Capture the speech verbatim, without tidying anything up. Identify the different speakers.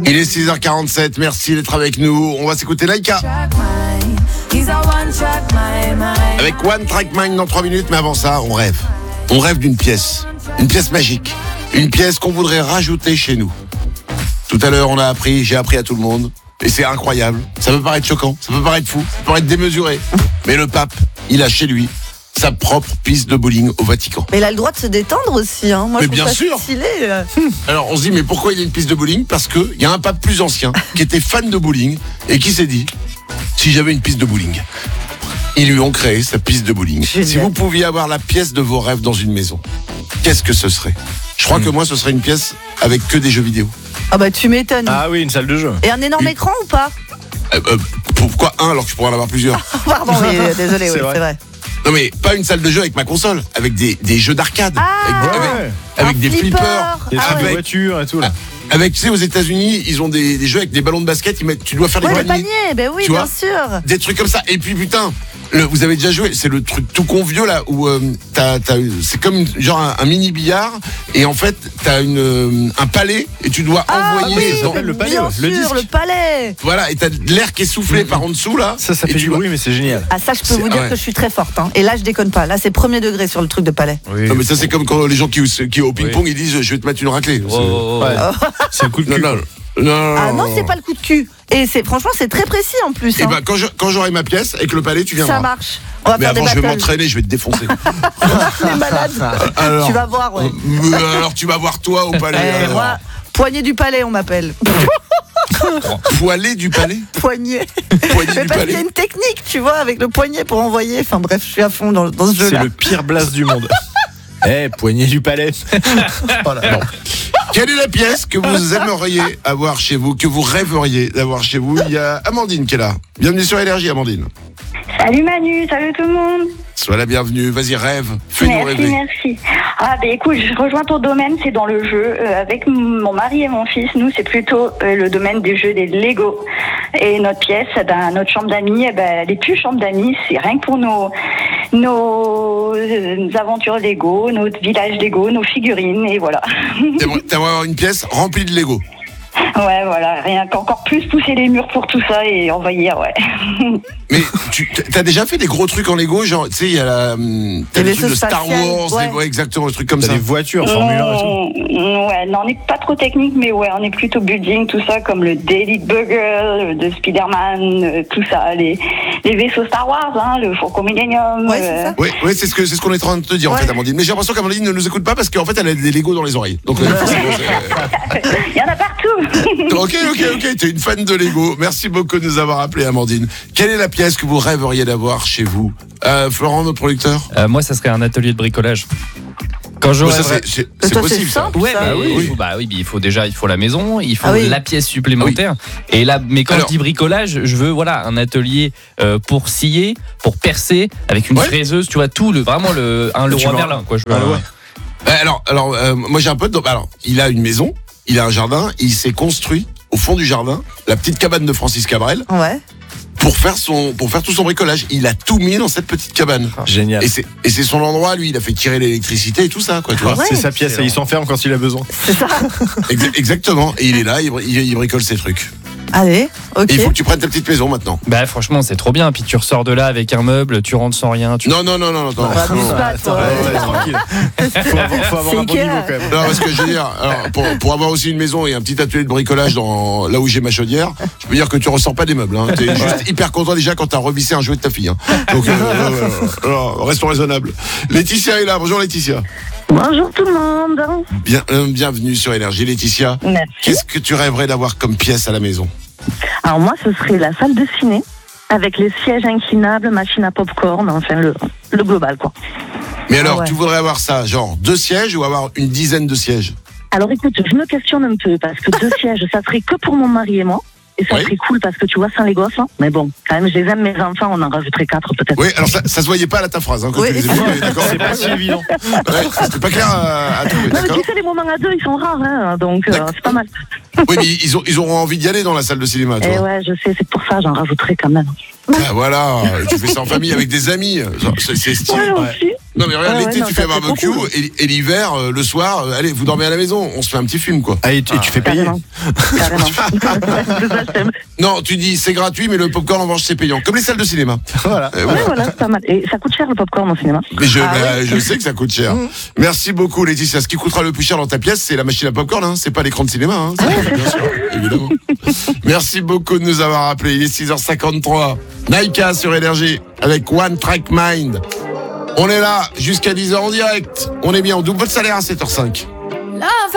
Speaker 1: Il est six heures quarante-sept, merci d'être avec nous. On va s'écouter Laika avec One Track Mind dans trois minutes, mais avant ça, on rêve. On rêve d'une pièce, une pièce magique, une pièce qu'on voudrait rajouter chez nous. Tout à l'heure, on a appris, j'ai appris à tout le monde, et c'est incroyable. Ça peut paraître choquant, ça peut paraître fou, ça peut paraître démesuré, mais le pape, il a chez lui sa propre piste de bowling au Vatican.
Speaker 2: Mais il a le droit de se détendre aussi, hein. Moi,
Speaker 1: mais
Speaker 2: je
Speaker 1: bien
Speaker 2: trouve ça
Speaker 1: sûr.
Speaker 2: stylé.
Speaker 1: Alors on se dit, mais pourquoi il y a une piste de bowling ? Parce qu'il y a un pape plus ancien qui était fan de bowling et qui s'est dit, si j'avais une piste de bowling, ils lui ont créé sa piste de bowling.
Speaker 2: Génial.
Speaker 1: Si vous pouviez avoir la pièce de vos rêves dans une maison, qu'est-ce que ce serait ? Je crois mmh. que moi, ce serait une pièce avec que des jeux vidéo.
Speaker 2: Ah bah tu m'étonnes.
Speaker 3: Ah oui, une salle de jeu.
Speaker 2: Et un énorme
Speaker 1: Une...
Speaker 2: écran ou pas ?
Speaker 1: euh, euh, Pourquoi un alors que je pourrais en avoir plusieurs ?
Speaker 2: Pardon, mais désolé,
Speaker 3: c'est
Speaker 2: oui,
Speaker 3: vrai.
Speaker 2: c'est vrai.
Speaker 1: Non mais pas une salle de jeu avec ma console, avec des, des jeux d'arcade,
Speaker 2: Ah,
Speaker 1: avec,
Speaker 3: ouais.
Speaker 1: avec, avec des
Speaker 2: flipper.
Speaker 1: flippers,
Speaker 3: Des
Speaker 2: Ah
Speaker 3: trucs de
Speaker 1: avec,
Speaker 3: voitures et tout là.
Speaker 1: avec, tu sais, aux États-Unis, ils ont des, des jeux avec des ballons de basket, ils mettent, tu dois faire des
Speaker 2: Ouais, le
Speaker 1: paniers,
Speaker 2: panier, ben oui,
Speaker 1: Tu
Speaker 2: bien
Speaker 1: vois
Speaker 2: sûr.
Speaker 1: des trucs comme ça. Et puis putain, le, vous avez déjà joué, c'est le truc tout con vieux là où euh, t'as, t'as, c'est comme une, genre un, un mini billard et en fait t'as une, euh, un palais et tu dois
Speaker 2: Ah
Speaker 1: envoyer.
Speaker 2: oui,
Speaker 1: dans-
Speaker 3: s'appelle le palais,
Speaker 2: bien
Speaker 3: ouais, le
Speaker 2: sûr,
Speaker 3: disque.
Speaker 2: le palais.
Speaker 1: Voilà, et t'as de l'air qui est soufflé par en dessous là.
Speaker 3: Ça, ça
Speaker 1: et
Speaker 3: fait
Speaker 1: tu
Speaker 3: du
Speaker 1: vois-
Speaker 3: bruit, mais c'est génial.
Speaker 2: Ah ça, je peux
Speaker 1: C'est-
Speaker 2: vous dire
Speaker 1: ouais.
Speaker 2: que je suis très forte. Hein. Et là, je déconne pas. Là, c'est premier degré sur le truc de palais.
Speaker 3: Oui.
Speaker 1: Non mais ça c'est comme quand les gens qui, qui au ping-pong ils disent je vais te mettre une raclée.
Speaker 4: Oh, oh, oh.
Speaker 3: Ouais. C'est le coup de
Speaker 1: Non,
Speaker 3: cul.
Speaker 1: non, non,
Speaker 2: Ah non, c'est pas le coup de cul. Et c'est franchement, c'est très précis en plus.
Speaker 1: Et
Speaker 2: Hein.
Speaker 1: ben quand, je, quand j'aurai ma pièce avec le palais, tu viendras.
Speaker 2: Ça marche. On va
Speaker 1: Mais
Speaker 2: faire
Speaker 1: avant,
Speaker 2: des
Speaker 1: je vais
Speaker 2: battles.
Speaker 1: m'entraîner, je vais te défoncer.
Speaker 2: Les malades.
Speaker 1: Alors,
Speaker 2: Tu vas voir, ouais.
Speaker 1: euh, alors tu vas voir toi au palais.
Speaker 2: Eh,
Speaker 1: alors.
Speaker 2: moi, poignée du palais, on m'appelle.
Speaker 1: Poilé du palais.
Speaker 2: Poignée.
Speaker 1: Poignée
Speaker 2: Mais
Speaker 1: du
Speaker 2: parce qu'il y a
Speaker 1: palais.
Speaker 2: une technique, tu vois, avec le poignet pour envoyer. Enfin bref, je suis à fond dans, dans ce
Speaker 3: C'est
Speaker 2: jeu-là.
Speaker 3: le pire blast du monde. Eh, poignée du palais.
Speaker 1: Voilà. Bon. Quelle est la pièce que vous aimeriez avoir chez vous, que vous rêveriez d'avoir chez vous ? Il y a Amandine qui est là. Bienvenue sur Énergie, Amandine.
Speaker 5: Salut Manu, salut tout le monde.
Speaker 1: Sois la bienvenue. Vas-y, rêve. Fais-nous
Speaker 5: Merci,
Speaker 1: rêver.
Speaker 5: merci. Ah ben écoute, je rejoins ton domaine, c'est dans le jeu. Euh, avec m- mon mari et mon fils, nous c'est plutôt euh, le domaine des jeux des Lego. Et notre pièce, eh ben, notre chambre d'amis, eh ben, elle est plus chambre d'amis, c'est rien que pour nos nos euh, aventures Lego, notre village Lego, nos figurines et voilà.
Speaker 1: T'aimerais t'aimerais avoir une pièce remplie de Lego.
Speaker 5: Ouais, voilà, rien qu'encore plus pousser les murs pour tout ça et envahir, ouais.
Speaker 1: Mais tu t'as déjà fait des gros trucs en Lego, genre tu sais il y a la hum, t'as
Speaker 2: Les
Speaker 1: le truc de
Speaker 2: vaisseaux
Speaker 1: Star
Speaker 2: spatials,
Speaker 1: Wars,
Speaker 2: ouais.
Speaker 1: des- ouais, exactement, le truc comme
Speaker 3: T'as
Speaker 1: ça.
Speaker 3: des voitures, Formule un et tout.
Speaker 5: Mm, ouais, non, on n'est pas trop technique, mais ouais, on est plutôt building, tout ça, comme le Daily Bugle de Spider-Man, euh, tout ça, les, les vaisseaux Star Wars, hein, le Faucon Millennium.
Speaker 2: Ouais, c'est ça.
Speaker 1: Oui, ouais, c'est ce que c'est ce qu'on est en train de te dire en
Speaker 2: Ouais.
Speaker 1: fait, Amandine. Mais j'ai l'impression qu'Amandine ne nous écoute pas parce qu'en fait elle a des Lego dans les oreilles. Donc euh, forcément, c'est-
Speaker 5: Il y en a partout.
Speaker 1: ok, ok, ok. T'es une fan de Lego. Merci beaucoup de nous avoir appelé, Amandine. Quelle est la pièce que vous rêveriez d'avoir chez vous, euh, Florent, notre producteur?
Speaker 4: Euh, moi, ça serait un atelier de bricolage. Quand
Speaker 1: Bon,
Speaker 4: j'aurais
Speaker 1: ça,
Speaker 4: vra-
Speaker 1: c'est c'est-
Speaker 2: Mais
Speaker 1: c'est
Speaker 2: toi,
Speaker 1: possible.
Speaker 2: c'est
Speaker 1: ça.
Speaker 2: simple,
Speaker 4: Ouais,
Speaker 2: ça.
Speaker 4: bah oui,
Speaker 1: oui.
Speaker 4: il faut, bah oui, il faut déjà, il faut la maison, il faut
Speaker 2: Ah oui.
Speaker 4: la pièce supplémentaire. Et là, mais quand
Speaker 1: Alors-
Speaker 4: je dis bricolage, je veux voilà un atelier euh, pour scier, pour percer, avec une
Speaker 1: Ouais.
Speaker 4: fraiseuse, tu vois tout le vraiment le un
Speaker 3: Tu
Speaker 4: Leroy
Speaker 3: vois-
Speaker 4: Merlin quoi. Je veux
Speaker 3: Ah
Speaker 4: un-
Speaker 3: ouais.
Speaker 1: Euh, Alors, alors, euh, moi j'ai un pote. donc, Alors, il a une maison, il a un jardin, il s'est construit au fond du jardin la petite cabane de Francis Cabrel
Speaker 2: Ouais.
Speaker 1: pour faire son, pour faire tout son bricolage. Il a tout mis dans cette petite cabane.
Speaker 3: Génial.
Speaker 1: Et c'est, et c'est son endroit, lui. Il a fait tirer l'électricité et tout ça, quoi. Tu vois.
Speaker 2: Ouais.
Speaker 3: C'est sa pièce et il s'enferme quand il a besoin.
Speaker 2: C'est ça.
Speaker 1: Exa- Exactement. Et il est là, il, bri- il- il bricole ses trucs.
Speaker 2: Allez, ok.
Speaker 1: Et il faut que tu prennes ta petite maison maintenant.
Speaker 4: Bah franchement, c'est trop bien. Puis tu ressors de là avec un meuble, tu rentres sans rien. Tu...
Speaker 1: Non, non, non, non, non. non.
Speaker 2: Bah, abuse pas, toi.
Speaker 3: Ouais, ouais, tranquille. Faut avoir, faut avoir
Speaker 2: C'est
Speaker 3: un bon
Speaker 2: Ikea.
Speaker 3: niveau quand même.
Speaker 1: Non, parce que je veux dire, alors, pour, pour avoir aussi une maison et un petit atelier de bricolage dans, là où j'ai ma chaudière, je peux dire que tu ressors pas des meubles. Hein. T'es juste hyper content déjà quand t'as revissé un jouet de ta fille. Hein. Donc, euh, euh, euh, euh, restons raisonnables. Laetitia est là. Bonjour Laetitia.
Speaker 5: Bonjour tout le monde.
Speaker 1: Bien, euh, bienvenue sur Énergie. Laetitia,
Speaker 5: Merci.
Speaker 1: qu'est-ce que tu rêverais d'avoir comme pièce à la maison?
Speaker 5: Alors moi, ce serait la salle de ciné, avec les sièges inclinables, machine à popcorn, enfin le, le global, quoi.
Speaker 1: Mais alors,
Speaker 2: ouais.
Speaker 1: tu voudrais avoir ça, genre deux sièges ou avoir une dizaine de sièges?
Speaker 5: Alors écoute, je me questionne un peu, parce que deux sièges, ça serait que pour mon mari et moi. Et ça
Speaker 1: Oui.
Speaker 5: serait cool parce que tu vois, sans les gosses, hein. Mais bon, quand même, je les aime, mes enfants, on en rajouterait quatre peut-être.
Speaker 1: Oui, alors ça, ça se voyait pas à ta phrase, hein, quand
Speaker 2: Oui.
Speaker 1: tu les évoquais, d'accord?
Speaker 3: C'est pas si évident.
Speaker 1: Ouais, c'était pas clair à, à trouver,
Speaker 5: Non, mais
Speaker 1: d'accord?
Speaker 5: tu sais, les moments à deux, ils sont rares, hein, donc euh,
Speaker 1: D'accord.
Speaker 5: c'est pas mal.
Speaker 1: Oui, mais ils, ont, ils auront envie d'y aller dans la salle de cinéma, tu
Speaker 5: Et
Speaker 1: vois.
Speaker 5: ouais, je sais, c'est pour ça, j'en rajouterais quand même.
Speaker 1: Ah, voilà, tu fais ça en famille avec des amis, genre, c'est c'est stylé.
Speaker 5: Ouais, aussi.
Speaker 1: Non mais regarde,
Speaker 2: Ouais,
Speaker 1: l'été
Speaker 2: ouais,
Speaker 1: tu
Speaker 2: non,
Speaker 1: fais un
Speaker 2: ça, c'est
Speaker 1: barbecue
Speaker 2: trop cool.
Speaker 1: et, et l'hiver, euh, le soir, euh, allez, vous dormez à la maison, on se fait un petit film quoi.
Speaker 3: Ah, et tu, et tu fais payer.
Speaker 2: Carrément. Carrément. C'est ça, j'aime.
Speaker 1: Non, tu dis c'est gratuit, mais le popcorn en revanche c'est payant, comme les salles de cinéma.
Speaker 3: Voilà.
Speaker 1: Euh,
Speaker 2: Ouais,
Speaker 1: voilà.
Speaker 2: voilà, c'est pas mal. Et ça coûte cher le popcorn au cinéma.
Speaker 1: Mais je,
Speaker 2: Ah
Speaker 1: bah, je sais que ça coûte cher. Merci beaucoup Laetitia. Ce qui coûtera le plus cher dans ta pièce, c'est la machine à popcorn, hein. C'est pas l'écran de cinéma, hein. C'est- bien sûr, évidemment. Merci beaucoup de nous avoir appelés. Il est six heures cinquante-trois. Naika sur Énergie avec One Track Mind. On est là jusqu'à dix heures en direct. On est bien, on double votre salaire à sept heures cinq.
Speaker 6: Love